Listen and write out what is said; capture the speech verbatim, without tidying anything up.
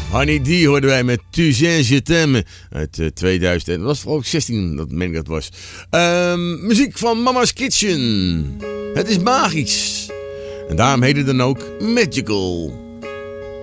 Honey D hoorden wij met Tu sais je t'aime uit uh, tweeduizend. En dat was geloof ik zestien, dat meen ik dat was. Um, muziek van Mama's Kitchen. Het is magisch. En daarom heet het dan ook Magical.